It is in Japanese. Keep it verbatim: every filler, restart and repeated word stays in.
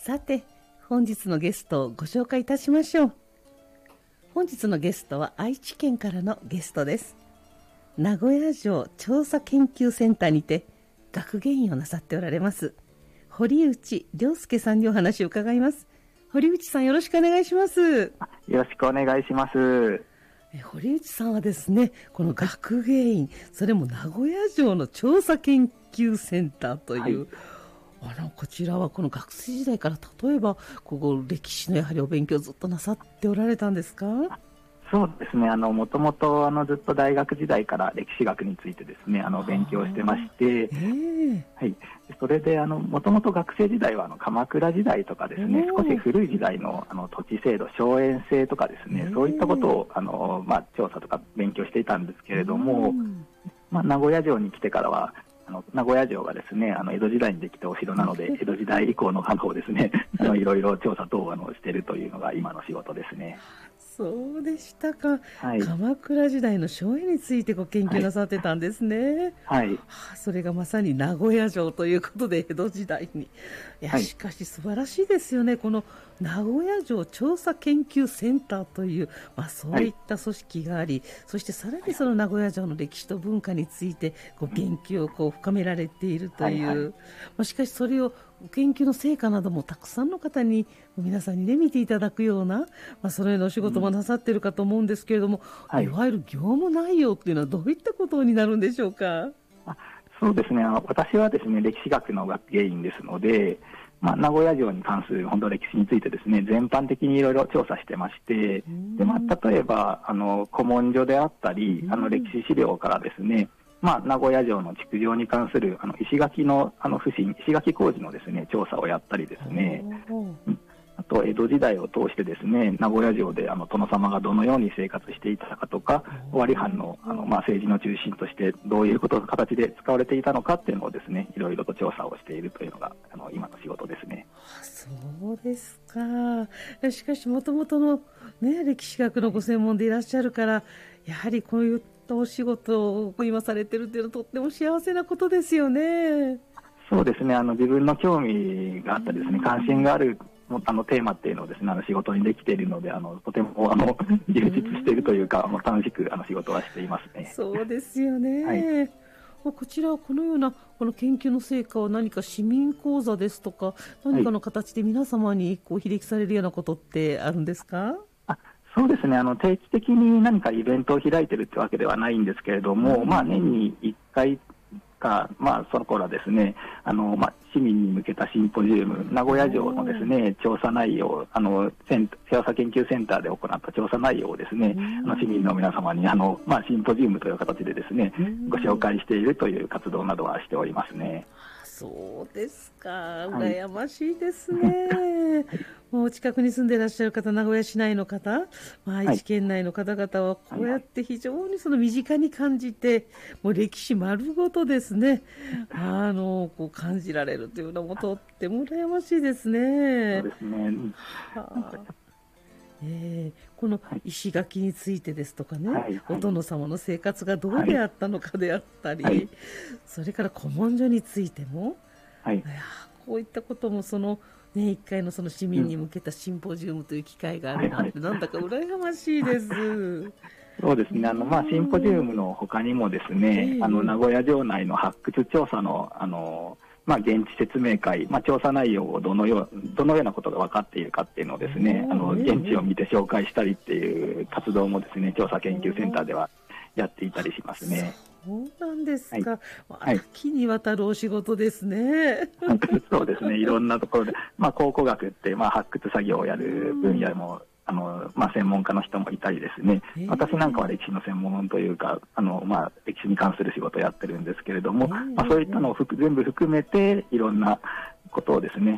さて、本日のゲストをご紹介いたしましょう。本日のゲストは愛知県からのゲストです。名古屋城調査研究センターにて学芸員をなさっておられます堀内亮介さんにお話を伺います。堀内さん、よろしくお願いします。 よろしくお願いします。 え堀内さんはですね、この学芸員、それも名古屋城の調査研究センターという、はい、あのこちらはこの学生時代から例えばここ歴史のやはりお勉強ずっとなさっておられたんですか？ そうですね、あのもともとあのずっと大学時代から歴史学についてですね、あの勉強してまして、えーはい、それであのもともと学生時代はあの鎌倉時代とかですね、少し古い時代のあの土地制度、荘園制とかですね、えー、そういったことをあの、まあ、調査とか勉強していたんですけれども、まあ、名古屋城に来てからはあの名古屋城がですね、あの江戸時代にできたお城なので、江戸時代以降の花をですね、あのいろいろ調査等をあのしているというのが今の仕事ですね。 そうでしたか、はい、鎌倉時代の荘園についてご研究なさってたんですね。はい、はあ、それがまさに名古屋城ということで江戸時代に。いや、はい、しかし素晴らしいですよね。この名古屋城調査研究センターという、まあ、そういった組織があり、はい、そしてさらにその名古屋城の歴史と文化についてご研究をこう深められているという、はいはい、まあ、しかしそれを研究の成果などもたくさんの方に皆さんに、ね、見ていただくような、まあ、そのようなお仕事もなさっているかと思うんですけれども、うん、はい、いわゆる業務内容というのはどういったことになるんでしょうか？ あそうですね、あの私はですね歴史学の学芸員ですので、まあ、名古屋城に関する本当歴史についてですね全般的にいろいろ調査してまして、で、まあ、例えばあの古文書であったりあの歴史資料からですね、まあ、名古屋城の築城に関するあの石垣のあの不審石垣工事のですね調査をやったりですね、あと江戸時代を通してですね名古屋城であの殿様がどのように生活していたかとか、尾張藩の、あの、まあ、政治の中心としてどういうこと形で使われていたのかっていうのをですねいろいろと調査をしているというのがあの今の仕事ですね。 あ、そうですか。しかしもともとの、ね、歴史学のご専門でいらっしゃるから、やはりこういうお仕事を今されてるっていうのはとっても幸せなことですよね。 そうですね、あの自分の興味があったりですね、関心があるあのテーマっていうのをですねあの仕事にできているので、あのとてもあの充実しているというか、あの楽しくあの仕事はしていますね。 そうですよね。はい、こちらはこのようなこの研究の成果を何か市民講座ですとか何かの形で皆様にこう披露されるようなことってあるんですか？ あそうですね、あの定期的に何かイベントを開いているというわけではないんですけれども、うん、まあ、年にいっかいか、まあ、その頃はですねあの、まあ、市民に向けたシンポジウム、名古屋城のですね調査内容、あの調査研究センターで行った調査内容をですね、うん、あの市民の皆様にあの、まあ、シンポジウムという形でですね、うん、ご紹介しているという活動などはしておりますね。 そうですか、羨ましいですね。はい、もう近くに住んでいらっしゃる方、名古屋市内の方、まあ、愛知県内の方々はこうやって非常にその身近に感じて、もう歴史丸ごとですね、あのこう感じられるというのもとっても羨ましいですね。 そうですね。 はあ、えー、この石垣についてですとかね、はいはい、お殿様の生活がどうであったのかであったり、はい、それから古文書についても、はい、いやこういったこともその、ね、いっかいのその市民に向けたシンポジウムという機会があるなんて、うん、なんだか羨ましいです。 そうですね、あのまあ、シンポジウムの他にもですね、えー、あの名古屋城内の発掘調査のあのまあ、現地説明会、まあ、調査内容をどのよう、どのようなことが分かっているかっていうのをですね、あの現地を見て紹介したりっていう活動もですね、調査研究センターではやっていたりしますね。 そうなんですか。はい、多岐にわたるお仕事ですね。 そうですね、いろんなところで、まあ、考古学って、まあ、発掘作業をやる分野も、あのまあ、専門家の人もいたりですね、私なんかは歴史の専門というか、あの、まあ、歴史に関する仕事をやってるんですけれども、まあ、そういったのを全部含めていろんなことをですね